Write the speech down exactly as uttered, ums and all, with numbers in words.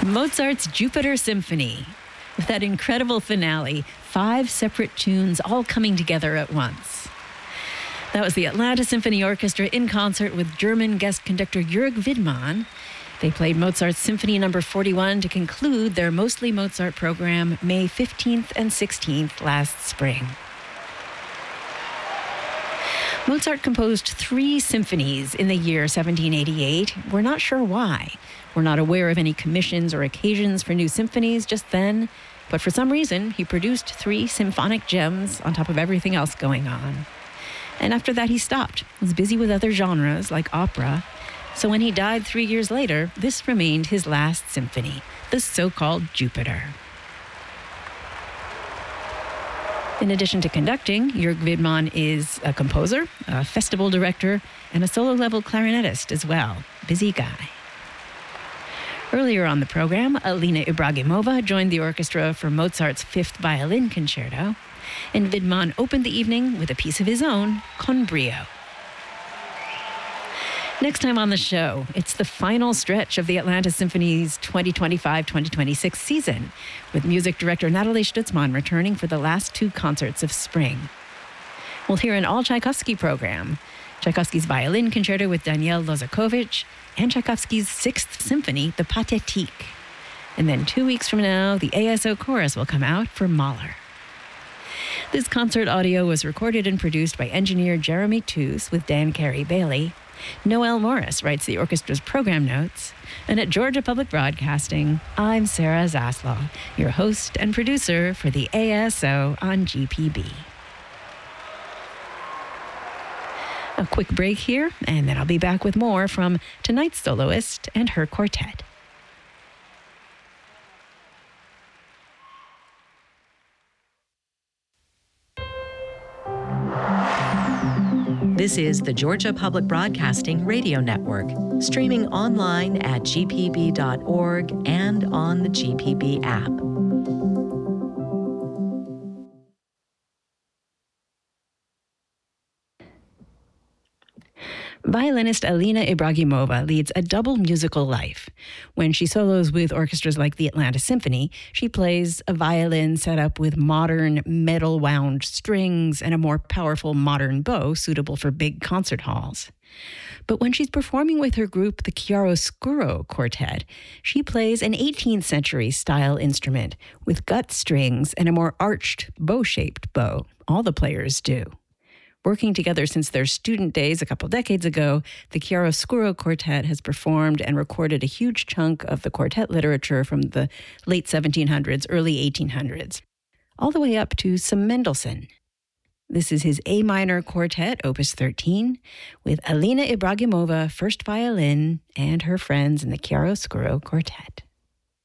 Mozart's Jupiter Symphony. With that incredible finale, five separate tunes all coming together at once. That was the Atlanta Symphony Orchestra in concert with German guest conductor Jörg Widmann. They played Mozart's Symphony number forty-one to conclude their Mostly Mozart program May fifteenth and sixteenth last spring. Mozart composed three symphonies in the year seventeen eighty-eight. We're not sure why. We're not aware of any commissions or occasions for new symphonies just then, but for some reason, he produced three symphonic gems on top of everything else going on. And after that, he stopped. He was busy with other genres like opera. So when he died three years later, this remained his last symphony, the so-called Jupiter. In addition to conducting, Jörg Widmann is a composer, a festival director, and a solo-level clarinetist as well. Busy guy. Earlier on the program, Alina Ibragimova joined the orchestra for Mozart's Fifth Violin Concerto, and Widmann opened the evening with a piece of his own, Con Brio. Next time on the show, it's the final stretch of the Atlanta Symphony's twenty twenty-five twenty twenty-six season, with music director Natalie Stutzmann returning for the last two concerts of spring. We'll hear an all-Tchaikovsky program, Tchaikovsky's Violin Concerto with Daniel Lozakovich, and Tchaikovsky's Sixth Symphony, the Pathétique. And then two weeks from now, the A S O Chorus will come out for Mahler. This concert audio was recorded and produced by engineer Jeremy Toos with Dan Carey-Bailey. Noel Morris writes the orchestra's program notes. And at Georgia Public Broadcasting, I'm Sarah Zaslow, your host and producer for the A S O on G P B. A quick break here, and then I'll be back with more from tonight's soloist and her quartet. This is the Georgia Public Broadcasting Radio Network, streaming online at G P B dot org and on the G P B app. Violinist Alina Ibragimova leads a double musical life. When she solos with orchestras like the Atlanta Symphony, she plays a violin set up with modern metal-wound strings and a more powerful modern bow suitable for big concert halls. But when she's performing with her group, the Chiaroscuro Quartet, she plays an eighteenth century style instrument with gut strings and a more arched, bow-shaped bow. All the players do. Working together since their student days a couple decades ago, the Chiaroscuro Quartet has performed and recorded a huge chunk of the quartet literature from the late seventeen hundreds, early eighteen hundreds, all the way up to some Mendelssohn. This is his A minor quartet, Opus thirteen, with Alina Ibragimova, first violin, and her friends in the Chiaroscuro Quartet.